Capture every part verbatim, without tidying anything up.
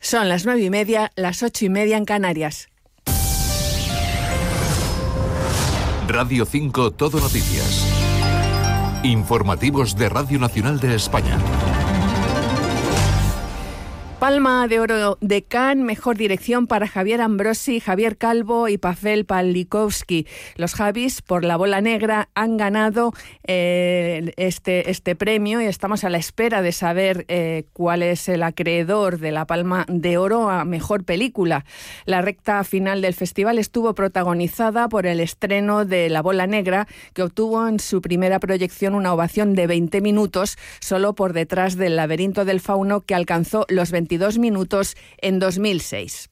Son las nueve y media, las ocho y media en Canarias. Radio cinco Todo Noticias. Informativos de Radio Nacional de España. Palma de Oro de Cannes, mejor dirección para Javier Ambrosi, Javier Calvo y Pavel Pawlikowski. Los Javis, por La Bola Negra, han ganado eh, este, este premio y estamos a la espera de saber eh, cuál es el acreedor de la Palma de Oro a mejor película. La recta final del festival estuvo protagonizada por el estreno de La Bola Negra, que obtuvo en su primera proyección una ovación de veinte minutos, solo por detrás del Laberinto del Fauno, que alcanzó los veintidós minutos en dos mil seis.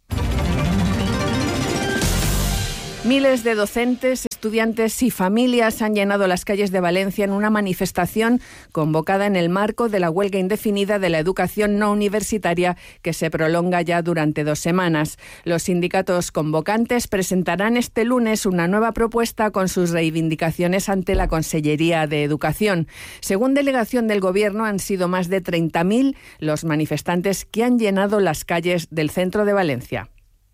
Miles de docentes, estudiantes y familias han llenado las calles de Valencia en una manifestación convocada en el marco de la huelga indefinida de la educación no universitaria, que se prolonga ya durante dos semanas. Los sindicatos convocantes presentarán este lunes una nueva propuesta con sus reivindicaciones ante la Consellería de Educación. Según delegación del Gobierno, han sido más de treinta mil los manifestantes que han llenado las calles del centro de Valencia.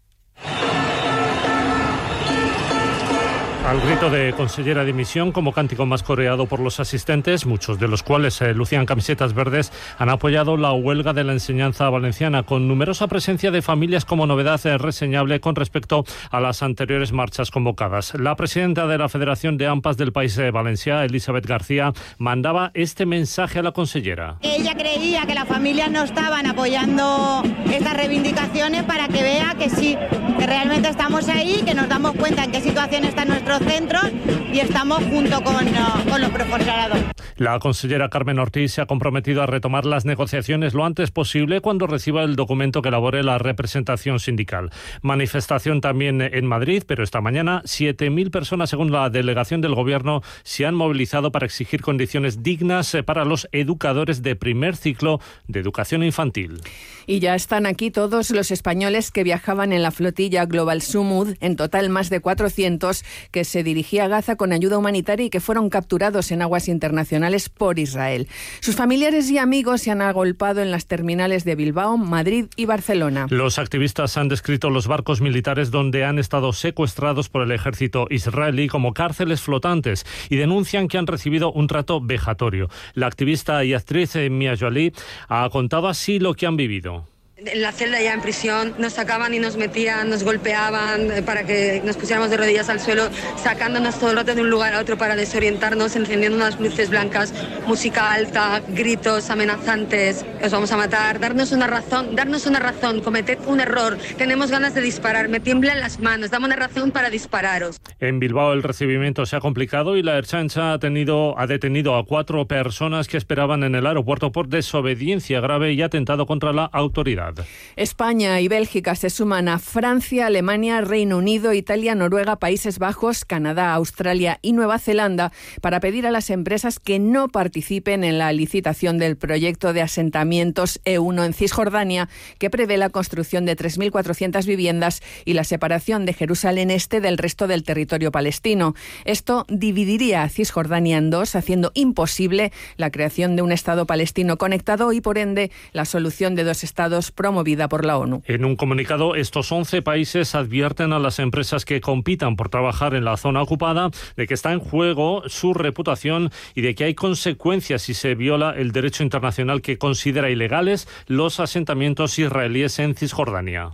Al grito de consellera de dimisión, como cántico más coreado por los asistentes, muchos de los cuales eh, lucían camisetas verdes, han apoyado la huelga de la enseñanza valenciana, con numerosa presencia de familias como novedad eh, reseñable con respecto a las anteriores marchas convocadas. La presidenta de la Federación de AMPAs del País eh, Valencià, Elisabet García, mandaba este mensaje a la consellera. Ella creía que las familias no estaban apoyando estas reivindicaciones, para que vea que sí, que realmente estamos ahí, que nos damos cuenta en qué situación está nuestro centros y estamos junto con, uh, con los profesorados. La consellera Carmen Ortiz se ha comprometido a retomar las negociaciones lo antes posible cuando reciba el documento que elabore la representación sindical. Manifestación también en Madrid, pero esta mañana siete mil personas, según la delegación del Gobierno, se han movilizado para exigir condiciones dignas para los educadores de primer ciclo de educación infantil. Y ya están aquí todos los españoles que viajaban en la flotilla Global Sumud, en total más de cuatrocientos, que se dirigía a Gaza con ayuda humanitaria y que fueron capturados en aguas internacionales por Israel. Sus familiares y amigos se han agolpado en las terminales de Bilbao, Madrid y Barcelona. Los activistas han descrito los barcos militares donde han estado secuestrados por el ejército israelí como cárceles flotantes y denuncian que han recibido un trato vejatorio. La activista y actriz Mia Jolie ha contado así lo que han vivido. En la celda ya en prisión nos sacaban y nos metían, nos golpeaban para que nos pusiéramos de rodillas al suelo, sacándonos todo el rato de un lugar a otro para desorientarnos, encendiendo unas luces blancas, música alta, gritos amenazantes, os vamos a matar, darnos una razón, darnos una razón, cometed un error, tenemos ganas de disparar, me tiemblan las manos, dame una razón para dispararos. En Bilbao el recibimiento se ha complicado y la Ertzaintza ha, tenido, ha detenido a cuatro personas que esperaban en el aeropuerto por desobediencia grave y atentado contra la autoridad. España y Bélgica se suman a Francia, Alemania, Reino Unido, Italia, Noruega, Países Bajos, Canadá, Australia y Nueva Zelanda para pedir a las empresas que no participen en la licitación del proyecto de asentamientos E uno en Cisjordania, que prevé la construcción de tres mil cuatrocientas viviendas y la separación de Jerusalén Este del resto del territorio palestino. Esto dividiría a Cisjordania en dos, haciendo imposible la creación de un Estado palestino conectado y, por ende, la solución de dos estados promovida por la ONU. En un comunicado, estos once países advierten a las empresas que compitan por trabajar en la zona ocupada de que está en juego su reputación y de que hay consecuencias si se viola el derecho internacional que considera ilegales los asentamientos israelíes en Cisjordania.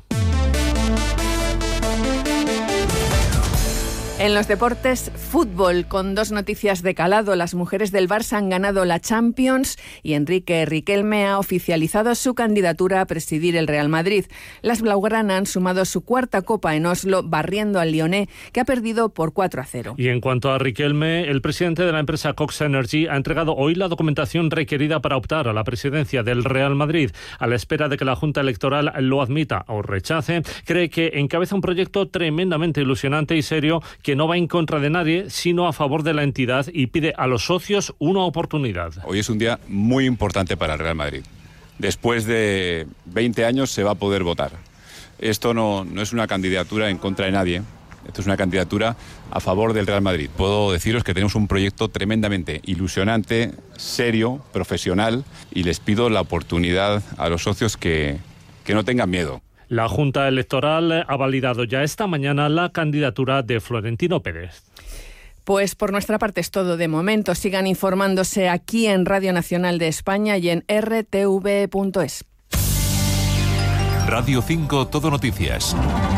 En los deportes, fútbol, con dos noticias de calado. Las mujeres del Barça han ganado la Champions y Enrique Riquelme ha oficializado su candidatura a presidir el Real Madrid. Las blaugrana han sumado su cuarta copa en Oslo, barriendo al Lyonnais, que ha perdido por cuatro a cero. Y en cuanto a Riquelme, el presidente de la empresa Cox Energy ha entregado hoy la documentación requerida para optar a la presidencia del Real Madrid. A la espera de que la Junta Electoral lo admita o rechace, cree que encabeza un proyecto tremendamente ilusionante y serio que que no va en contra de nadie, sino a favor de la entidad y pide a los socios una oportunidad. Hoy es un día muy importante para el Real Madrid. Después de veinte años se va a poder votar. Esto no, no es una candidatura en contra de nadie. Esto es una candidatura a favor del Real Madrid. Puedo deciros que tenemos un proyecto tremendamente ilusionante, serio, profesional, y les pido la oportunidad a los socios que, que no tengan miedo. La Junta Electoral ha validado ya esta mañana la candidatura de Florentino Pérez. Pues por nuestra parte es todo de momento. Sigan informándose aquí en Radio Nacional de España y en r t v punto es. Radio cinco Todo Noticias.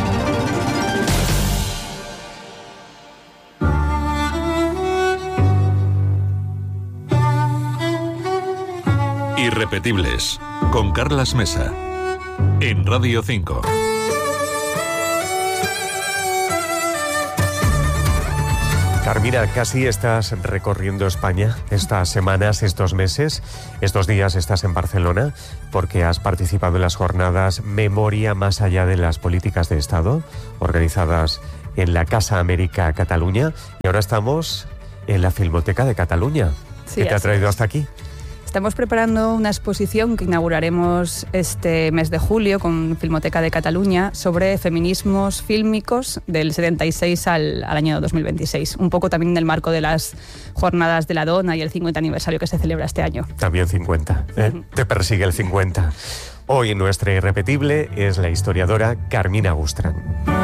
Irrepetibles, con Carlas Mesa, en Radio cinco. Carmina, casi estás recorriendo España estas semanas, estos meses. Estos días estás en Barcelona porque has participado en las jornadas Memoria más allá de las políticas de Estado, organizadas en la Casa América Cataluña. Y ahora estamos en la Filmoteca de Cataluña. Sí, ¿Qué te ha traído hasta aquí? Estamos preparando una exposición que inauguraremos este mes de julio con Filmoteca de Cataluña sobre feminismos fílmicos del setenta y seis al, al año dos mil veintiséis. Un poco también en el marco de las jornadas de la Dona y el cincuenta aniversario que se celebra este año. También cincuenta, ¿eh? Uh-huh. Te persigue el cincuenta. Hoy nuestra irrepetible es la historiadora Carmina Gustran.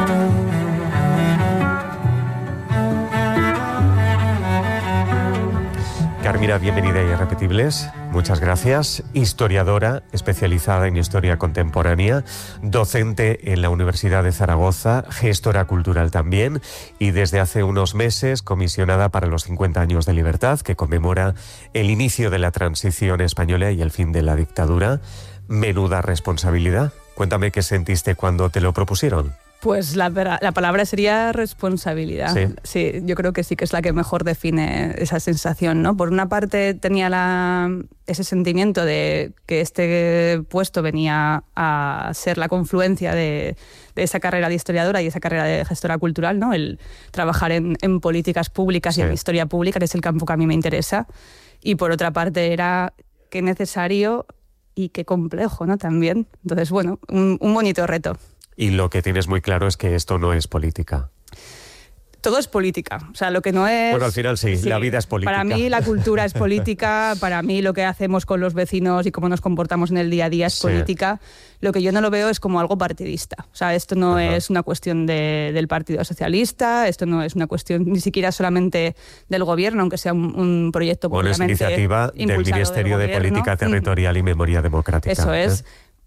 Carmina, bienvenida a Irrepetibles. Muchas gracias. Historiadora especializada en historia contemporánea, docente en la Universidad de Zaragoza, gestora cultural también y desde hace unos meses comisionada para los cincuenta años de libertad, que conmemora el inicio de la transición española y el fin de la dictadura. Menuda responsabilidad. Cuéntame qué sentiste cuando te lo propusieron. Pues la, la palabra sería responsabilidad. ¿Sí? Sí, yo creo que sí que es la que mejor define esa sensación, ¿no? Por una parte tenía la, ese sentimiento de que este puesto venía a ser la confluencia de, de esa carrera de historiadora y esa carrera de gestora cultural, ¿no? El trabajar en, en políticas públicas sí. y en historia pública, que es el campo que a mí me interesa. Y por otra parte era qué necesario y qué complejo, ¿no? También. Entonces, bueno, un, un bonito reto. Y lo que tienes muy claro es que esto no es política. Todo es política. O sea, lo que no es... Bueno, al final sí, sí, la vida es política. Para mí la cultura es política, para mí lo que hacemos con los vecinos y cómo nos comportamos en el día a día es sí. política. Lo que yo no lo veo es como algo partidista. O sea, esto no Ajá. es una cuestión de, del Partido Socialista, esto no es una cuestión ni siquiera solamente del gobierno, aunque sea un, un proyecto bueno, es iniciativa del Ministerio del de Política Territorial y Memoria Democrática. Eso es. ¿eh?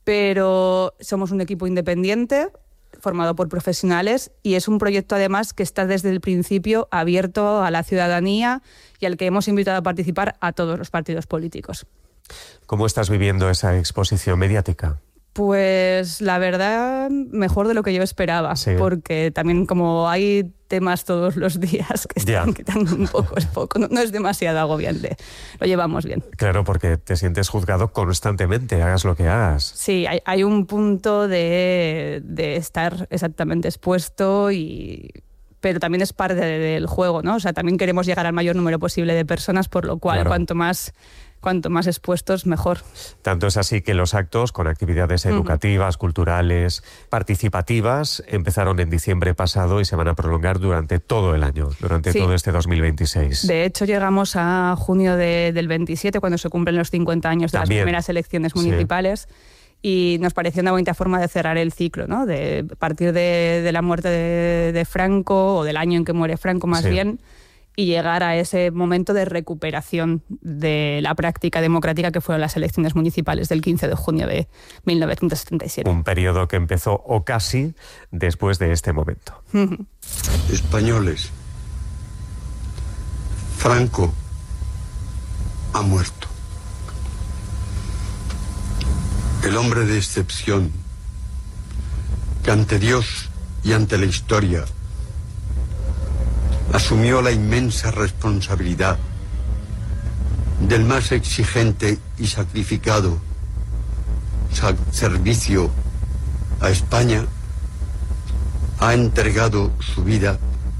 Pero somos un equipo independiente, formado por profesionales, y es un proyecto además que está desde el principio abierto a la ciudadanía y al que hemos invitado a participar a todos los partidos políticos. ¿Cómo estás viviendo esa exposición mediática? Pues la verdad, mejor de lo que yo esperaba, sí. porque también como hay temas todos los días que están yeah. quitando un poco, es poco, no, no es demasiado agobiante, lo llevamos bien. Claro, porque te sientes juzgado constantemente, hagas lo que hagas. Sí, hay, hay un punto de, de estar exactamente expuesto y... pero también es parte del juego, ¿no? O sea, también queremos llegar al mayor número posible de personas, por lo cual claro. cuanto más... Cuanto más expuestos, mejor. Tanto es así que los actos con actividades educativas, uh-huh. culturales, participativas, empezaron en diciembre pasado y se van a prolongar durante todo el año, durante sí. todo este dos mil veintiséis. De hecho, llegamos a junio de, del veintisiete, cuando se cumplen los cincuenta años de También. las primeras elecciones municipales. Sí. Y nos pareció una bonita forma de cerrar el ciclo, ¿no? De partir de, de la muerte de, de Franco, o del año en que muere Franco más sí. bien, y llegar a ese momento de recuperación de la práctica democrática que fueron las elecciones municipales del quince de junio de mil novecientos setenta y siete. Un periodo que empezó o casi después de este momento. Españoles, Franco ha muerto. El hombre de excepción que ante Dios y ante la historia asumió la inmensa responsabilidad del más exigente y sacrificado servicio a España, ha entregado su vida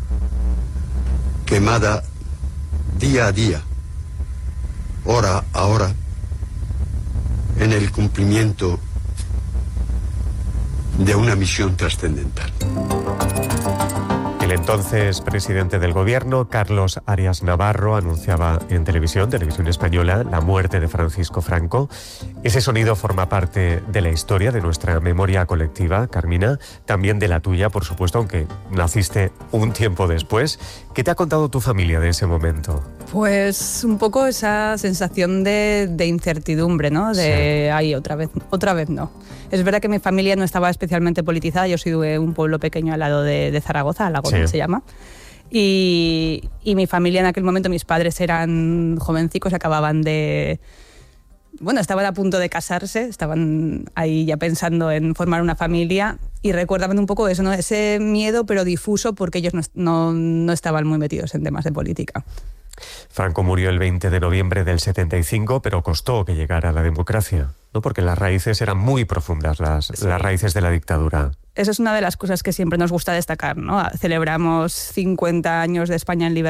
quemada día a día, hora a hora, en el cumplimiento de una misión trascendental. El El entonces presidente del gobierno, Carlos Arias Navarro, anunciaba en televisión, televisión española, la muerte de Francisco Franco. Ese sonido forma parte de la historia, de nuestra memoria colectiva, Carmina, también de la tuya, por supuesto, aunque naciste un tiempo después. ¿Qué te ha contado tu familia de ese momento? Pues un poco esa sensación de, de incertidumbre, ¿no? De, sí. ay, otra vez, otra vez no. Es verdad que mi familia no estaba especialmente politizada, yo soy de un pueblo pequeño al lado de, de Zaragoza, Alagón se llama, y, y mi familia en aquel momento, mis padres eran jovencicos, acababan de... Bueno, estaban a punto de casarse, estaban ahí ya pensando en formar una familia y recuerdaban un poco eso, ¿no? Ese miedo pero difuso porque ellos no, no, no estaban muy metidos en temas de política. Franco murió el veinte de noviembre del setenta y cinco, pero costó que llegara la democracia, ¿no? Porque las raíces eran muy profundas, las, sí. las raíces de la dictadura. Esa es una de las cosas que siempre nos gusta destacar, ¿no? Celebramos cincuenta años de España en libertad.